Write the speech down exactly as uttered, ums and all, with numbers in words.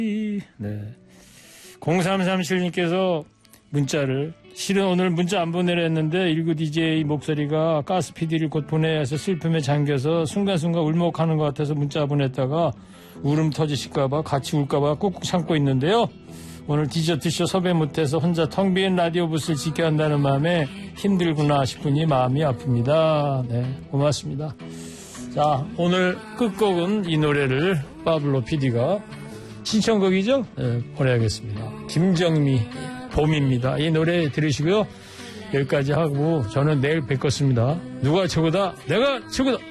네. 공삼삼칠님께서 문자를 실은 오늘 문자 안 보내려 했는데 일구 디제이 목소리가 가스 피디를 곧 보내야 해서 슬픔에 잠겨서 순간순간 울먹하는 것 같아서 문자 보냈다가 울음 터지실까봐 같이 울까봐 꾹꾹 참고 있는데요. 오늘 디저트쇼 섭외 못해서 혼자 텅 빈 라디오 부스를 지켜야 한다는 마음에 힘들구나 싶으니 마음이 아픕니다. 네, 고맙습니다. 자, 오늘 끝곡은 이 노래를 파블로 피디가 신청곡이죠? 네, 보내야겠습니다. 김정미 봄입니다. 이 노래 들으시고요. 여기까지 하고 저는 내일 뵙겠습니다. 누가 최고다? 내가 최고다.